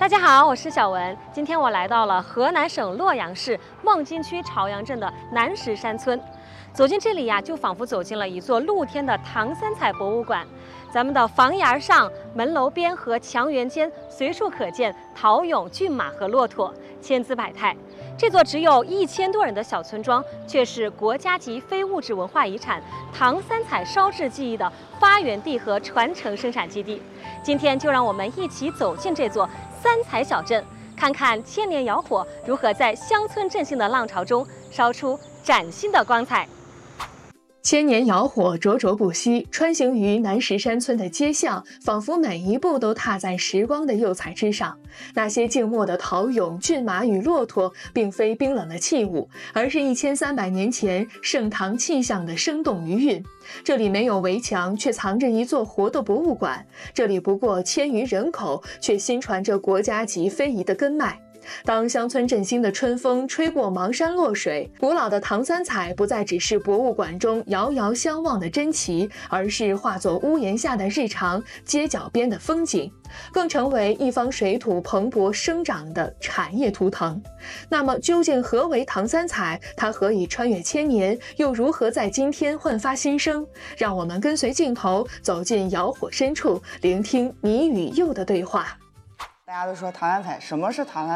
大家好，我是小文。今天我来到了河南省洛阳市望京区朝阳镇的南石山村。走进这里呀，就仿佛走进了一座露天的唐三彩博物馆。咱们的房檐上、门楼边和墙垣间随处可见陶俑、骏马和骆驼，千姿百态。这座只有1000多人的小村庄，却是国家级非物质文化遗产唐三彩烧制技艺的发源地和传承生产基地。今天就让我们一起走进这座三彩小镇，看看千年窑火如何在乡村振兴的浪潮中烧出崭新的光彩。 千年窑火灼灼不息，穿行于南石山村的街巷，仿佛每一步都踏在时光的釉彩之上。那些静默的陶俑、骏马与骆驼，并非冰冷的器物，而是1300年前盛唐气象的生动余韵。这里没有围墙，却藏着一座活的博物馆；这里不过1000余人口，却心传着国家级非遗的根脉。当乡村振兴的春风吹过邙山洛水，古老的唐三彩不再只是博物馆中遥遥相望的珍奇，而是化作屋檐下的日常、街角边的风景，更成为一方水土蓬勃生长的产业图腾。那么究竟何为唐三彩？它何以穿越千年，又如何在今天焕发新生？让我们跟随镜头走进窑火深处，聆听你与釉的对话。 大家都说唐三彩，什么是唐三